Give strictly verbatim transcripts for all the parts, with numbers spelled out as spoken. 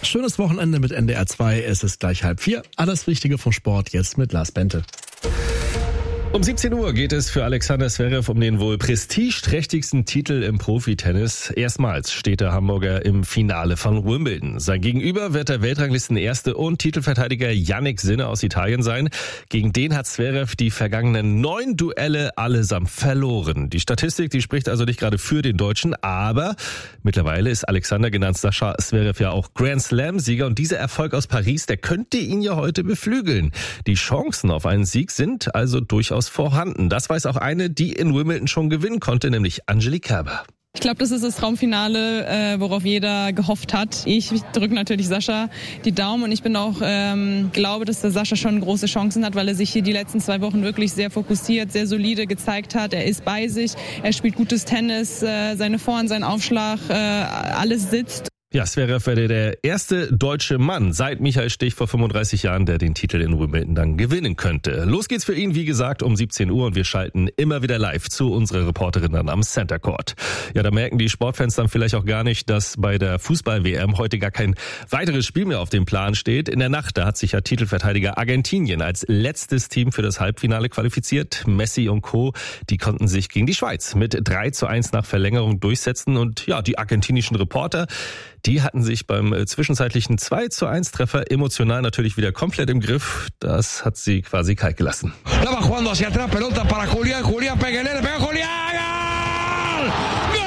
schönes Wochenende mit N D R zwei. Es ist gleich halb vier. Alles Wichtige vom Sport jetzt mit Lars Bente. Um siebzehn Uhr geht es für Alexander Zverev um den wohl prestigeträchtigsten Titel im Profitennis. Erstmals steht der Hamburger im Finale von Wimbledon. Sein Gegenüber wird der Weltranglistenerste und Titelverteidiger Jannik Sinner aus Italien sein. Gegen den hat Zverev die vergangenen neun Duelle allesamt verloren. Die Statistik, die spricht also nicht gerade für den Deutschen, aber mittlerweile ist Alexander, genannt Sascha Zverev, ja auch Grand Slam-Sieger und dieser Erfolg aus Paris, der könnte ihn ja heute beflügeln. Die Chancen auf einen Sieg sind also durchaus vorhanden. Das weiß auch eine, die in Wimbledon schon gewinnen konnte, nämlich Angelique Kerber. Ich glaube, das ist das Traumfinale, äh, worauf jeder gehofft hat. Ich drücke natürlich Sascha die Daumen und ich bin auch ähm, glaube, dass der Sascha schon große Chancen hat, weil er sich hier die letzten zwei Wochen wirklich sehr fokussiert, sehr solide gezeigt hat. Er ist bei sich, er spielt gutes Tennis, äh, seine Vorhand, sein Aufschlag, äh, alles sitzt. Ja, Zverev wäre der erste deutsche Mann seit Michael Stich vor fünfunddreißig Jahren, der den Titel in Wimbledon dann gewinnen könnte. Los geht's für ihn, wie gesagt, um siebzehn Uhr und wir schalten immer wieder live zu unserer Reporterin dann am Center Court. Ja, da merken die Sportfans dann vielleicht auch gar nicht, dass bei der Fußball-W M heute gar kein weiteres Spiel mehr auf dem Plan steht. In der Nacht, da hat sich ja Titelverteidiger Argentinien als letztes Team für das Halbfinale qualifiziert. Messi und Co., die konnten sich gegen die Schweiz mit drei zu eins nach Verlängerung durchsetzen und ja, die argentinischen Reporter, die hatten sich beim zwischenzeitlichen zwei zu eins Treffer emotional natürlich wieder komplett im Griff. Das hat sie quasi kalt gelassen. La va jugando hacia atrás, pelota para Julián, Julián Peguelele, pega Julián, ¡Gol!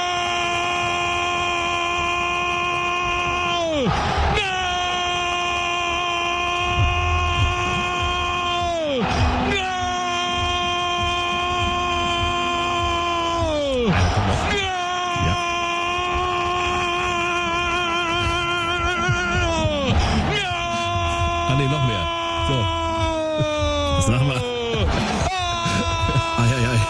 Ah, nee, noch mehr. So. Das machen wir. Ai, ai, ai.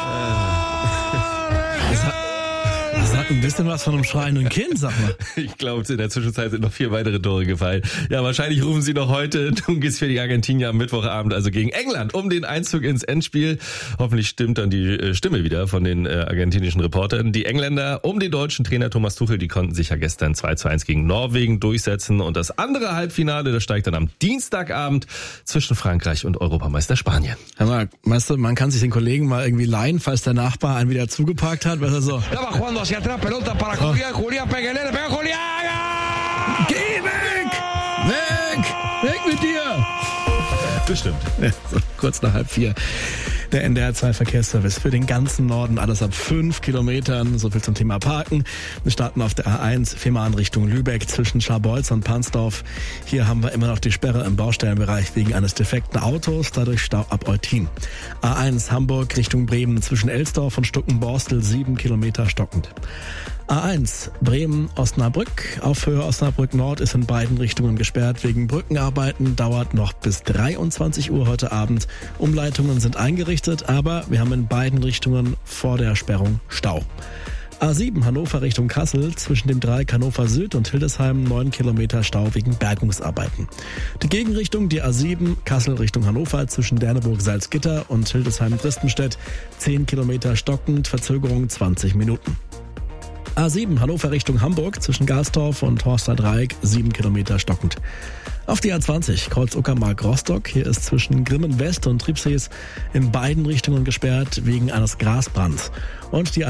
Das hat, das hat ein bisschen was von einem schreienden Kind, sag mal. Ich glaube, in der Zwischenzeit sind noch vier weitere Tore gefallen. Ja, wahrscheinlich rufen sie noch heute. Nun geht's für die Argentinier am Mittwochabend, also gegen England, um den Einzug ins Endspiel. Hoffentlich stimmt dann die Stimme wieder von den äh, argentinischen Reportern. Die Engländer um den deutschen Trainer Thomas Tuchel, die konnten sich ja gestern zwei zu eins gegen Norwegen durchsetzen. Und das andere Halbfinale, das steigt dann am Dienstagabend zwischen Frankreich und Europameister Spanien. Hör mal, weißt du, man kann sich den Kollegen mal irgendwie leihen, falls der Nachbar einen wieder zugeparkt hat. Weißt du, so. La va jugando hacia atrás, pelota para Julián, Julián Peguelele, pega Julián, ¡Gol! Geh weg! Weg! Weg mit dir! Bestimmt. Ja, so, kurz nach halb vier. Der N D R zwei Verkehrsservice für den ganzen Norden, alles ab fünf Kilometern. So viel zum Thema Parken. Wir starten auf der A eins, viermal in Richtung Lübeck zwischen Scharbeutz und Pansdorf. Hier haben wir immer noch die Sperre im Baustellenbereich wegen eines defekten Autos, dadurch Stau ab Eutin. A eins Hamburg Richtung Bremen zwischen Elsdorf und Stuckenborstel, sieben Kilometer stockend. A eins Bremen-Osnabrück auf Höhe Osnabrück Nord ist in beiden Richtungen gesperrt wegen Brückenarbeiten, dauert noch bis dreiundzwanzig Uhr heute Abend. Umleitungen sind eingerichtet, aber wir haben in beiden Richtungen vor der Sperrung Stau. A sieben Hannover Richtung Kassel zwischen dem Dreieck Hannover Süd und Hildesheim neun Kilometer Stau wegen Bergungsarbeiten. Die Gegenrichtung, die A sieben Kassel Richtung Hannover zwischen Derneburg-Salzgitter und Hildesheim-Dristenstedt zehn Kilometer stockend, Verzögerung zwanzig Minuten. A sieben Hannover Richtung Hamburg zwischen Gastorf und Horster Dreieck sieben Kilometer stockend. Auf die A zwanzig Kreuz-Uckermark-Rostock. Hier ist zwischen Grimmen West und Triebsees in beiden Richtungen gesperrt wegen eines Grasbrands. Und die